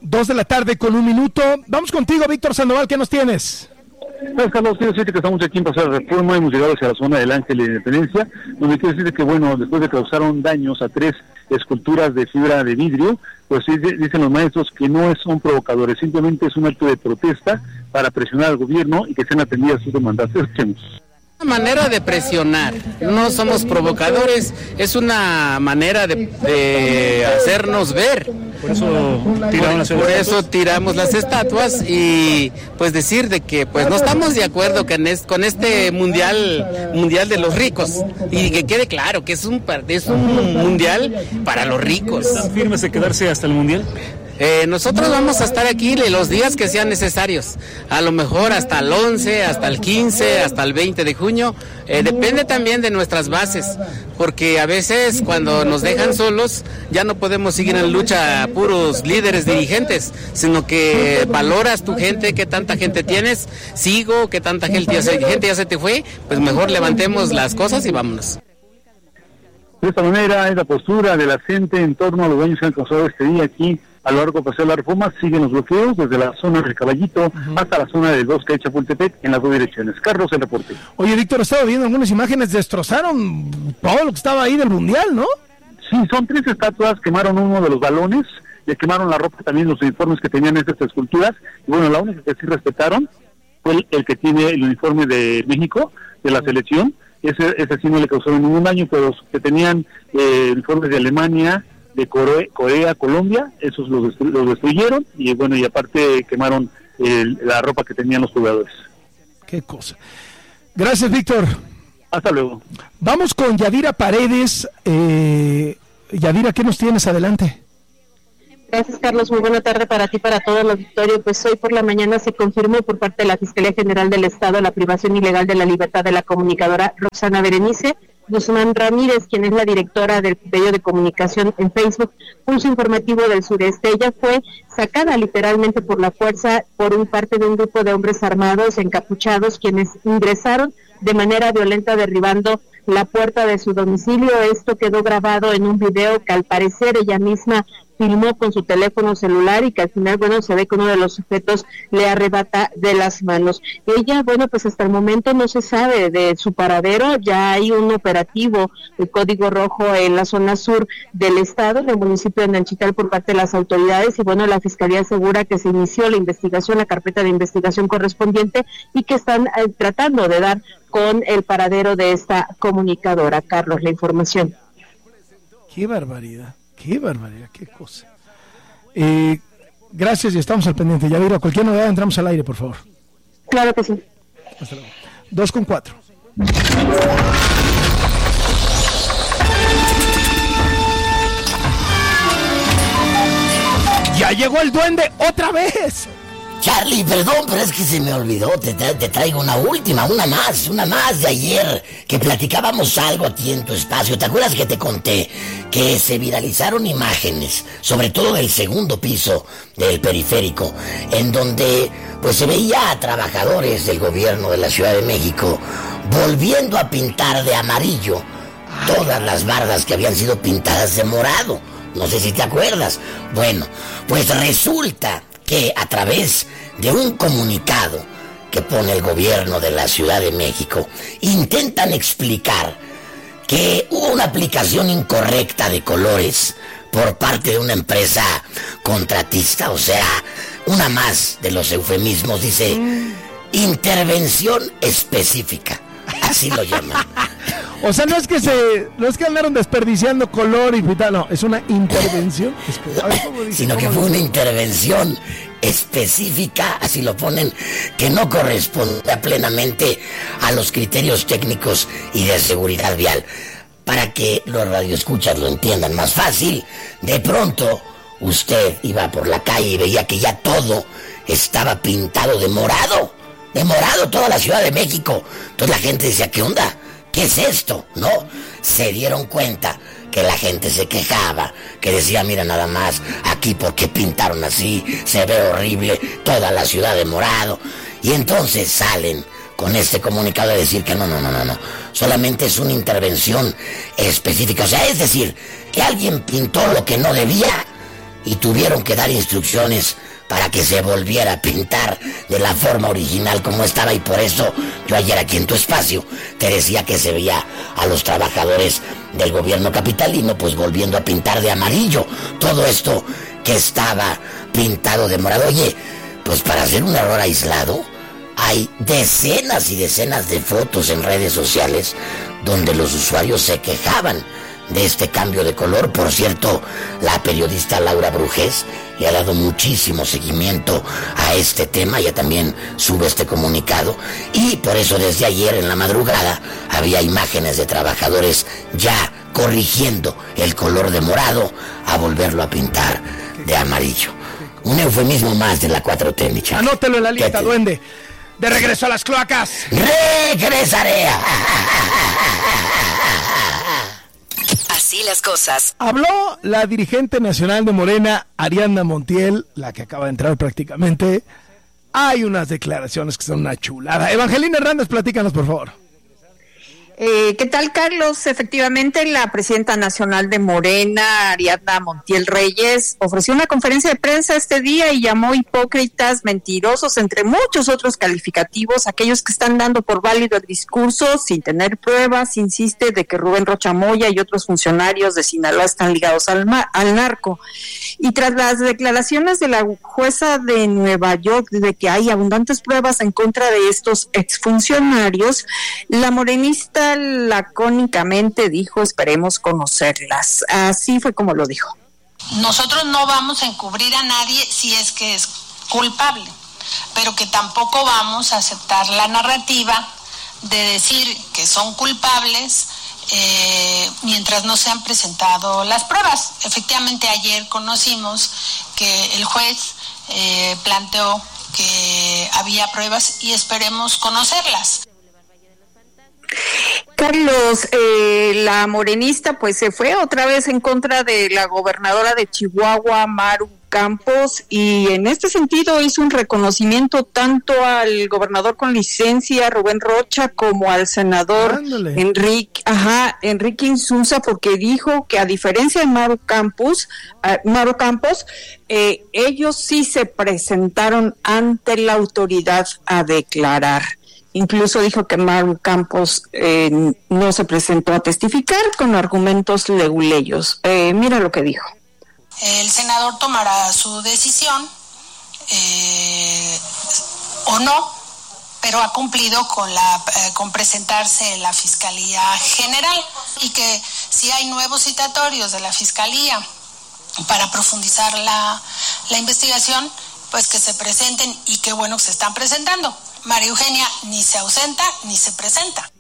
2:01 Vamos contigo, Víctor Sandoval, ¿qué nos tienes? Pues, Carlos, quiero decirte que estamos aquí en Paseo de la Reforma, hemos llegado hacia la zona del Ángel de Independencia, donde quiero decirte que, bueno, después de que causaron daños a 3 esculturas de fibra de vidrio, pues dicen los maestros que no son provocadores, simplemente es un acto de protesta para presionar al gobierno y que sean atendidas sus demandas. Escuchemos. Una manera de presionar, no somos provocadores, es una manera de hacernos ver. Por eso tiramos las estatuas y pues decir de que pues no estamos de acuerdo con este mundial de los ricos, y que quede claro que es un mundial para los ricos. ¿Están firmes de quedarse hasta el mundial? Nosotros vamos a estar aquí los días que sean necesarios, a lo mejor hasta el 11, hasta el 15, hasta el 20 de junio, depende también de nuestras bases, porque a veces cuando nos dejan solos ya no podemos seguir en lucha puros líderes dirigentes, sino que valoras tu gente, qué tanta gente tienes, qué tanta gente ya se te fue, pues mejor levantemos las cosas y vámonos. De esta manera es la postura de la gente en torno a los daños que han causado este día aquí a lo largo del Paseo de la Reforma. Siguen los bloqueos desde la zona de Caballito hasta la zona del bosque de Chapultepec en las dos direcciones. Carlos, el reporte. Oye, Víctor, estaba viendo algunas imágenes, destrozaron todo lo que estaba ahí del Mundial, ¿no? Sí, son 3 estatuas, quemaron uno de los balones, le quemaron la ropa, también los uniformes que tenían estas esculturas, y bueno, la única que sí respetaron fue el que tiene el uniforme de México, de la selección. Ese sí no le causó ningún daño, pero los que tenían uniformes de Alemania, de Corea, Colombia, esos los destruyeron, y bueno, y aparte quemaron la ropa que tenían los jugadores. Qué cosa. Gracias, Víctor. Hasta luego. Vamos con Yadira Paredes. Yadira, ¿qué nos tienes? Adelante. Gracias, Carlos. Muy buena tarde para ti, para todo el auditorio. Pues hoy por la mañana se confirmó por parte de la Fiscalía General del Estado la privación ilegal de la libertad de la comunicadora Roxana Berenice Guzmán Ramírez, quien es la directora del medio de comunicación en Facebook, Pulso Informativo del Sureste. Ella fue sacada literalmente por la fuerza por un parte de un grupo de hombres armados encapuchados, quienes ingresaron de manera violenta derribando la puerta de su domicilio. Esto quedó grabado en un video que al parecer ella misma filmó con su teléfono celular y que al final, bueno, se ve que uno de los sujetos le arrebata de las manos. Ella, bueno, pues hasta el momento no se sabe de su paradero. Ya hay un operativo de código rojo en la zona sur del estado, en el municipio de Nanchital, por parte de las autoridades, y bueno, la Fiscalía asegura que se inició la investigación, la carpeta de investigación correspondiente, y que están tratando de dar con el paradero de esta comunicadora. Carlos, la información. Qué barbaridad, qué cosa. Gracias y estamos al pendiente. Ya mira, cualquier novedad entramos al aire, por favor. Claro que sí. Hasta luego. 2:04. ¡Ya llegó el duende otra vez! Charlie, perdón, pero es que se me olvidó, te traigo una más de ayer, que platicábamos algo aquí en tu espacio. ¿Te acuerdas que te conté que se viralizaron imágenes, sobre todo del segundo piso del periférico, en donde pues se veía a trabajadores del gobierno de la Ciudad de México volviendo a pintar de amarillo todas las bardas que habían sido pintadas de morado? No sé si te acuerdas. Bueno, pues resulta que a través de un comunicado que pone el gobierno de la Ciudad de México, intentan explicar que hubo una aplicación incorrecta de colores por parte de una empresa contratista, o sea, una más de los eufemismos, dice, intervención específica, así lo llaman. O sea, no es que andaron desperdiciando color y tal, no, es una intervención sino que fue una intervención específica, así lo ponen, que no corresponde plenamente a los criterios técnicos y de seguridad vial. Para que los radioescuchas lo entiendan más fácil, de pronto usted iba por la calle y veía que ya todo estaba pintado de morado toda la Ciudad de México. Entonces la gente decía, ¿qué onda? ¿Qué es esto? No, se dieron cuenta que la gente se quejaba, que decía, mira nada más, aquí porque pintaron así, se ve horrible toda la ciudad de morado. Y entonces salen con este comunicado de decir que no, solamente es una intervención específica. O sea, es decir, que alguien pintó lo que no debía y tuvieron que dar instrucciones para que se volviera a pintar de la forma original como estaba, y por eso yo ayer aquí en tu espacio te decía que se veía a los trabajadores del gobierno capitalino pues volviendo a pintar de amarillo todo esto que estaba pintado de morado. Oye, pues para hacer un error aislado hay decenas y decenas de fotos en redes sociales donde los usuarios se quejaban de este cambio de color. Por cierto, la periodista Laura Brujés le ha dado muchísimo seguimiento a este tema, ella también sube este comunicado, y por eso desde ayer en la madrugada había imágenes de trabajadores ya corrigiendo el color de morado a volverlo a pintar de amarillo. Un eufemismo más de la 4T, mi chavo. Anótelo en la lista, duende. De regreso a las cloacas. ¡Regresaré! Así las cosas. Habló la dirigente nacional de Morena, Ariadna Montiel, la que acaba de entrar prácticamente. Hay unas declaraciones que son una chulada. Evangelina Hernández, platícanos, por favor. ¿Qué tal, Carlos? Efectivamente, la presidenta nacional de Morena, Ariadna Montiel Reyes, ofreció una conferencia de prensa este día y llamó hipócritas, mentirosos, entre muchos otros calificativos, aquellos que están dando por válido el discurso sin tener pruebas. Insiste de que Rubén Rocha Moya y otros funcionarios de Sinaloa están ligados al narco. Y tras las declaraciones de la jueza de Nueva York de que hay abundantes pruebas en contra de estos exfuncionarios, la morenista lacónicamente dijo: esperemos conocerlas. Así fue como lo dijo. Nosotros no vamos a encubrir a nadie si es que es culpable, pero que tampoco vamos a aceptar la narrativa de decir que son culpables mientras no se han presentado las pruebas. Efectivamente, ayer conocimos que el juez planteó que había pruebas y esperemos conocerlas. Carlos, la morenista pues se fue otra vez en contra de la gobernadora de Chihuahua, Maru Campos, y en este sentido hizo un reconocimiento tanto al gobernador con licencia, Rubén Rocha, como al senador Enrique Insunza, porque dijo que a diferencia de Maru Campos, ellos sí se presentaron ante la autoridad a declarar. Incluso dijo que Maru Campos no se presentó a testificar con argumentos leguleyos. Mira lo que dijo. El senador tomará su decisión o no, pero ha cumplido con presentarse en la Fiscalía General, y que si hay nuevos citatorios de la Fiscalía para profundizar la investigación, pues que se presenten, y qué bueno que se están presentando. María Eugenia ni se ausenta ni se presenta.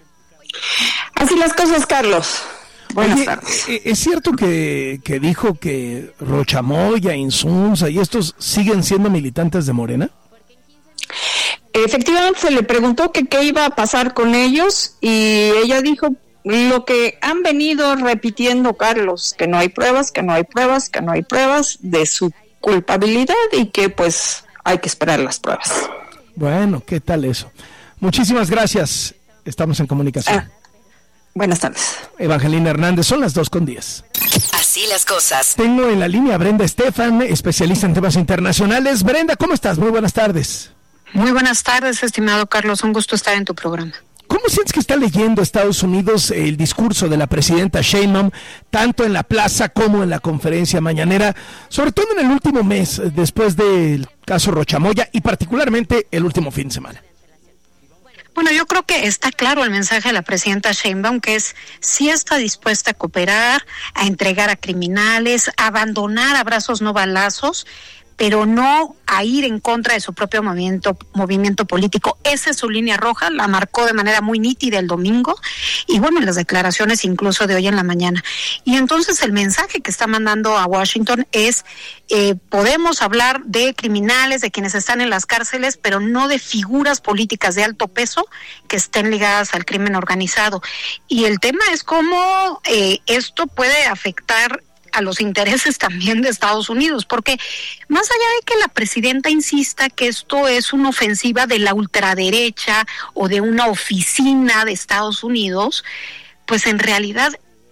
Así las cosas, Carlos. Buenas tardes. ¿Es cierto que dijo que Rocha Moya, Insunza y estos siguen siendo militantes de Morena? Efectivamente, se le preguntó que qué iba a pasar con ellos y ella dijo lo que han venido repitiendo, Carlos, que no hay pruebas, que no hay pruebas, que no hay pruebas de su culpabilidad y que pues hay que esperar las pruebas. Bueno, ¿qué tal eso? Muchísimas gracias. Estamos en comunicación. Buenas tardes. Evangelina Hernández, son las 2:10. Así las cosas. Tengo en la línea a Brenda Estefan, especialista en temas internacionales. Brenda, ¿cómo estás? Muy buenas tardes. Muy buenas tardes, estimado Carlos. Un gusto estar en tu programa. ¿Cómo sientes que está leyendo Estados Unidos el discurso de la presidenta Sheinbaum, tanto en la plaza como en la conferencia mañanera, sobre todo en el último mes, después del caso Rocha Moya y particularmente el último fin de semana? Bueno, yo creo que está claro el mensaje de la presidenta Sheinbaum, que es sí está dispuesta a cooperar, a entregar a criminales, a abandonar abrazos no balazos, pero no a ir en contra de su propio movimiento político. Esa es su línea roja, la marcó de manera muy nítida el domingo, y bueno, en las declaraciones incluso de hoy en la mañana. Y entonces el mensaje que está mandando a Washington es, podemos hablar de criminales, de quienes están en las cárceles, pero no de figuras políticas de alto peso que estén ligadas al crimen organizado. Y el tema es cómo esto puede afectar a los intereses también de Estados Unidos, porque más allá de que la presidenta insista que esto es una ofensiva de la ultraderecha o de una oficina de Estados Unidos, pues en realidad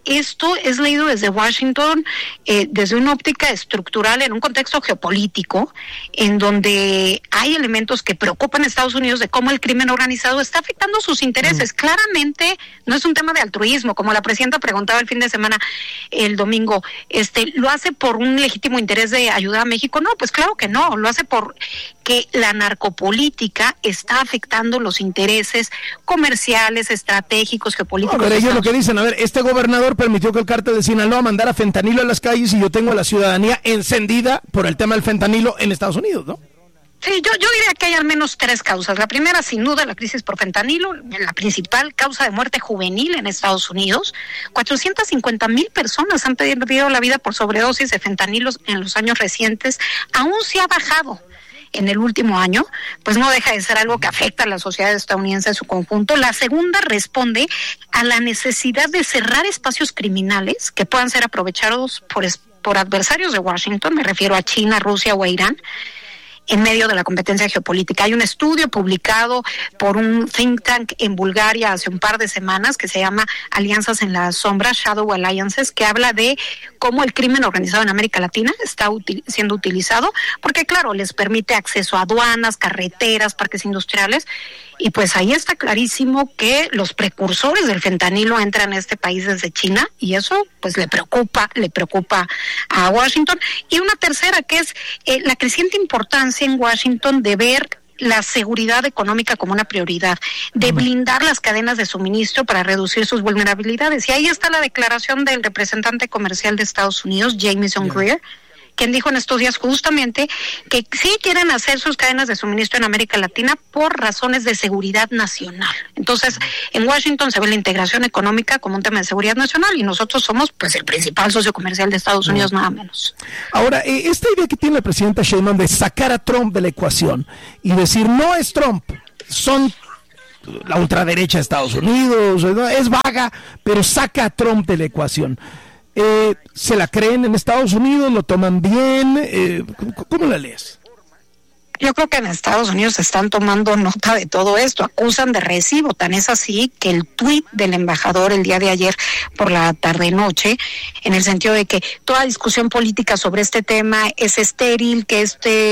esto es leído desde Washington, desde una óptica estructural en un contexto geopolítico, en donde hay elementos que preocupan a Estados Unidos de cómo el crimen organizado está afectando sus intereses. Claramente no es un tema de altruismo, como la presidenta preguntaba el fin de semana, el domingo, ¿lo hace por un legítimo interés de ayudar a México? No, pues claro que no, lo hace por que la narcopolítica está afectando los intereses comerciales, estratégicos, geopolíticos. Pero ellos lo que dicen, a ver, este gobernador permitió que el cártel de Sinaloa mandara fentanilo a las calles y yo tengo a la ciudadanía encendida por el tema del fentanilo en Estados Unidos, ¿no? Sí, yo diría que hay al menos 3 causas. La primera, sin duda, la crisis por fentanilo, la principal causa de muerte juvenil en Estados Unidos. 450,000 personas han perdido la vida por sobredosis de fentanilos en los años recientes. Aún se ha bajado en el último año, pues no deja de ser algo que afecta a la sociedad estadounidense en su conjunto. La segunda responde a la necesidad de cerrar espacios criminales que puedan ser aprovechados por adversarios de Washington, me refiero a China, Rusia o a Irán, en medio de la competencia geopolítica. Hay un estudio publicado por un think tank en Bulgaria hace un par de semanas que se llama Alianzas en la Sombra, Shadow Alliances, que habla de cómo el crimen organizado en América Latina está siendo utilizado, porque claro, les permite acceso a aduanas, carreteras, parques industriales, y pues ahí está clarísimo que los precursores del fentanilo entran a este país desde China, y eso pues le preocupa a Washington. Y una tercera, que es la creciente importancia en Washington de ver la seguridad económica como una prioridad, de blindar las cadenas de suministro para reducir sus vulnerabilidades. Y ahí está la declaración del representante comercial de Estados Unidos, Jamieson Greer, quien dijo en estos días justamente que sí quieren hacer sus cadenas de suministro en América Latina por razones de seguridad nacional. Entonces, en Washington se ve la integración económica como un tema de seguridad nacional y nosotros somos pues el principal socio comercial de Estados Unidos, nada menos. Ahora, esta idea que tiene la presidenta Sheinbaum de sacar a Trump de la ecuación y decir, no es Trump, son la ultraderecha de Estados Unidos, es vaga, pero saca a Trump de la ecuación. ¿Se la creen en Estados Unidos? ¿Lo toman bien? ¿Cómo la lees? Yo creo que en Estados Unidos están tomando nota de todo esto, acusan de recibo, tan es así que el tuit del embajador el día de ayer por la tarde-noche, en el sentido de que toda discusión política sobre este tema es estéril, que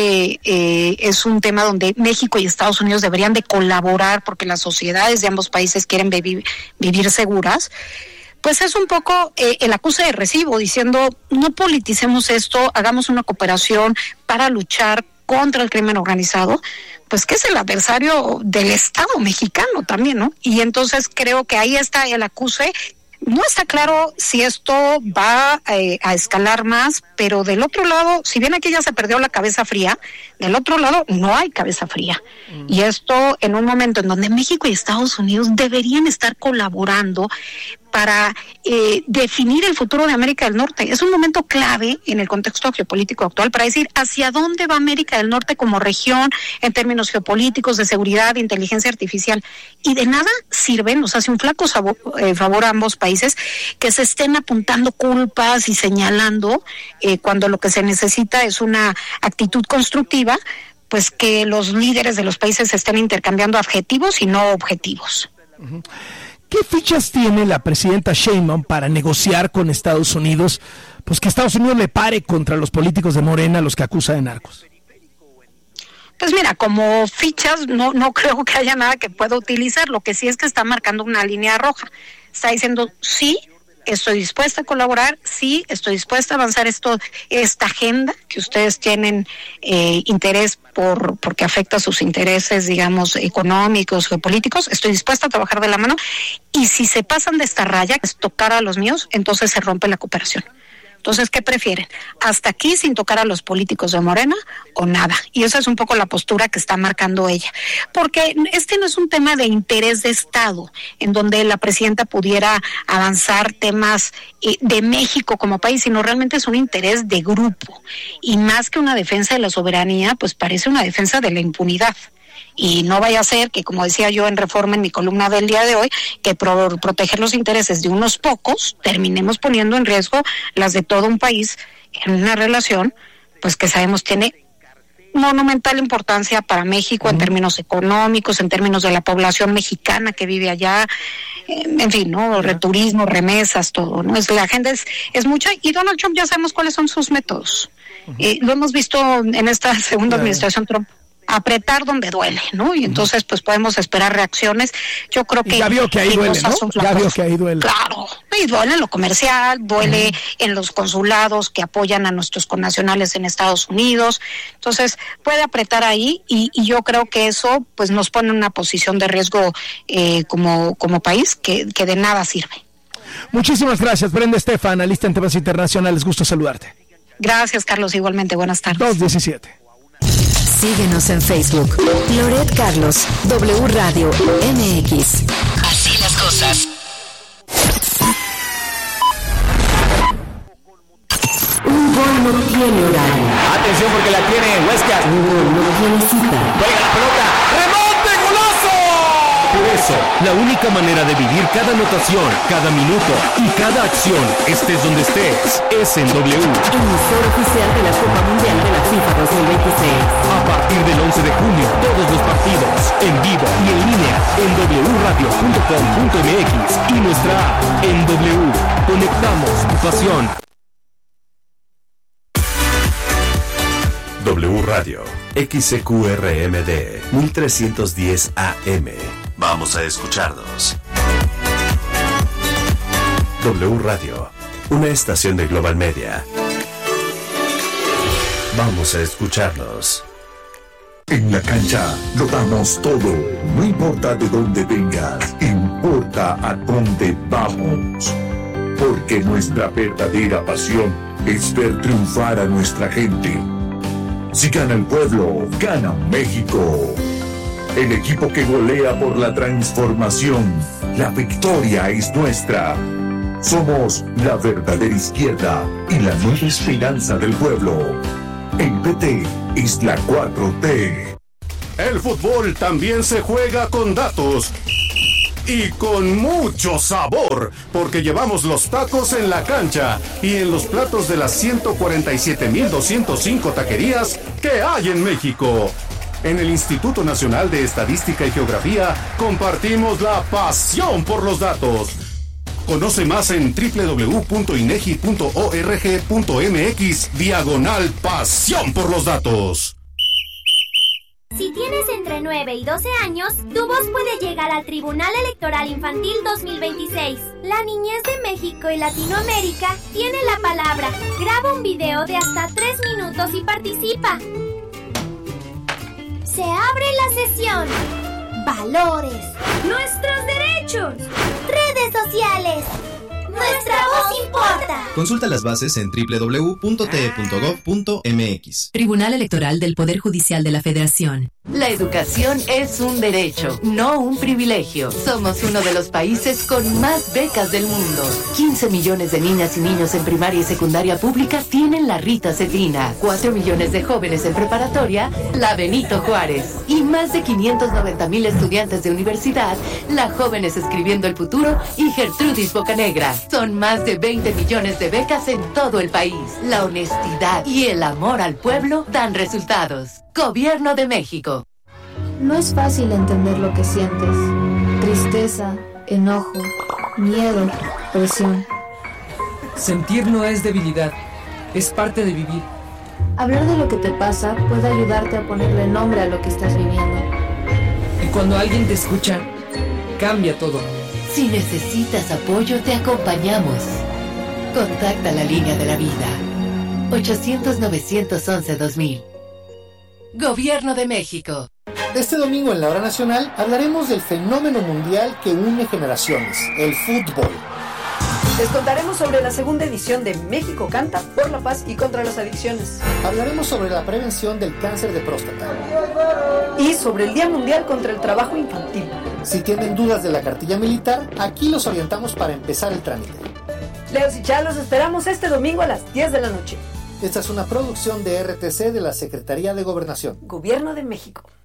es un tema donde México y Estados Unidos deberían de colaborar porque las sociedades de ambos países quieren vivir seguras. Pues es un poco el acuse de recibo, diciendo no politicemos esto, hagamos una cooperación para luchar contra el crimen organizado, pues que es el adversario del Estado mexicano también, ¿no? Y entonces creo que ahí está el acuse. No está claro si esto va a escalar más, pero del otro lado, si bien aquí ya se perdió la cabeza fría, del otro lado no hay cabeza fría. Y esto en un momento en donde México y Estados Unidos deberían estar colaborando para definir el futuro de América del Norte. Es un momento clave en el contexto geopolítico actual para decir hacia dónde va América del Norte como región en términos geopolíticos, de seguridad, de inteligencia artificial. Y de nada sirve, nos hace un flaco favor a ambos países que se estén apuntando culpas y señalando cuando lo que se necesita es una actitud constructiva, pues que los líderes de los países estén intercambiando adjetivos y no objetivos. Uh-huh. ¿Qué fichas tiene la presidenta Sheinbaum para negociar con Estados Unidos? Pues que Estados Unidos le pare contra los políticos de Morena, los que acusa de narcos. Pues mira, como fichas no creo que haya nada que pueda utilizar. Lo que sí es que está marcando una línea roja. Está diciendo, sí, estoy dispuesta a colaborar, sí, estoy dispuesta a avanzar esta agenda que ustedes tienen interés porque afecta sus intereses, digamos, económicos, geopolíticos, estoy dispuesta a trabajar de la mano, y si se pasan de esta raya, que es tocar a los míos, entonces se rompe la cooperación. Entonces, ¿qué prefieren? ¿Hasta aquí sin tocar a los políticos de Morena o nada? Y esa es un poco la postura que está marcando ella. Porque este no es un tema de interés de Estado, en donde la presidenta pudiera avanzar temas de México como país, sino realmente es un interés de grupo. Y más que una defensa de la soberanía, pues parece una defensa de la impunidad. Y no vaya a ser que, como decía yo en Reforma en mi columna del día de hoy, que por proteger los intereses de unos pocos terminemos poniendo en riesgo las de todo un país en una relación pues que sabemos tiene monumental importancia para México en términos económicos, en términos de la población mexicana que vive allá, en fin, ¿no? Turismo, remesas, todo, ¿no? La agenda es mucha, y Donald Trump ya sabemos cuáles son sus métodos. Lo hemos visto en esta segunda administración Trump, apretar donde duele, ¿no? Y entonces pues podemos esperar reacciones. Yo creo que ya vio que ahí duele, ¿no? Ya vio que ahí duele. Claro, y duele en lo comercial, duele en los consulados que apoyan a nuestros connacionales en Estados Unidos. Entonces puede apretar ahí y yo creo que eso pues nos pone en una posición de riesgo como país que de nada sirve. Muchísimas gracias, Brenda Estefan, analista en temas internacionales. Gusto saludarte. Gracias, Carlos, igualmente. Buenas tardes. 2:17. Síguenos en Facebook. Loret Carlos, W Radio MX. Así las cosas. Un gol no tiene horario. Atención porque la tiene Huescas. Un gol no tiene cita. Juega la pelota. ¡Remonte, golazo! Por eso, la única manera de vivir cada anotación, cada minuto y cada acción, estés donde estés, es en W. Emisor oficial de la Copa Mundial de la FIFA 2026. A partir del 11 de junio, todos los partidos, en vivo y en línea, en wradio.com.mx y nuestra app en W. Conectamos tu pasión. W Radio, XCQRMD, 1310 AM. Vamos a escucharnos. W Radio, una estación de Global Media. Vamos a escucharnos. En la cancha lo damos todo, no importa de dónde vengas, importa a dónde vamos. Porque nuestra verdadera pasión es ver triunfar a nuestra gente. Si gana el pueblo, gana México. El equipo que golea por la transformación. La victoria es nuestra. Somos la verdadera izquierda y la nueva esperanza del pueblo. El PT es la 4T. El fútbol también se juega con datos. Y con mucho sabor, porque llevamos los tacos en la cancha y en los platos de las 147,205 taquerías que hay en México. En el Instituto Nacional de Estadística y Geografía compartimos la pasión por los datos. Conoce más en www.inegi.org.mx/pasión por los datos. Si tienes entre 9 y 12 años, tu voz puede llegar al Tribunal Electoral Infantil 2026. La niñez de México y Latinoamérica tiene la palabra. Graba un video de hasta 3 minutos y participa. Se abre la sesión. Valores. Nuestros derechos. Redes sociales. Nuestra voz importa. Consulta las bases en www.te.gov.mx. Tribunal Electoral del Poder Judicial de la Federación. La educación es un derecho, no un privilegio. Somos uno de los países con más becas del mundo. 15 millones de niñas y niños en primaria y secundaria pública tienen la Rita Cedrina. 4 millones de jóvenes en preparatoria, la Benito Juárez. Y más de 590,000 estudiantes de universidad, la Jóvenes Escribiendo el Futuro y Gertrudis Bocanegra. Son más de 20 millones de becas en todo el país. La honestidad y el amor al pueblo dan resultados. Gobierno de México. No es fácil entender lo que sientes. Tristeza, enojo, miedo, presión. Sentir no es debilidad, es parte de vivir. Hablar de lo que te pasa puede ayudarte a ponerle nombre a lo que estás viviendo. Y cuando alguien te escucha, cambia todo. Si necesitas apoyo, te acompañamos. Contacta la Línea de la Vida. 800-911-2000. Gobierno de México. Este domingo en la Hora Nacional hablaremos del fenómeno mundial que une generaciones, el fútbol. Les contaremos sobre la segunda edición de México Canta por la paz y contra las adicciones. Hablaremos sobre la prevención del cáncer de próstata. Y sobre el Día Mundial contra el Trabajo Infantil. Si tienen dudas de la cartilla militar, aquí los orientamos para empezar el trámite. Leos y Chá, los esperamos este domingo a las 10 de la noche. Esta es una producción de RTC de la Secretaría de Gobernación. Gobierno de México.